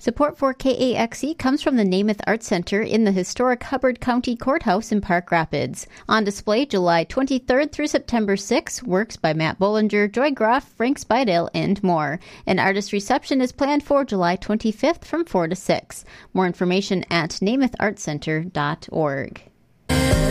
Support for KAXE comes from the Namath Arts Center in the historic Hubbard County Courthouse in Park Rapids. On display July 23rd through September 6th, works by Matt Bollinger, Joy Groff, Frank Spidell, and more. An artist reception is planned for July 25th from 4 to 6. More information at namathartscenter.org.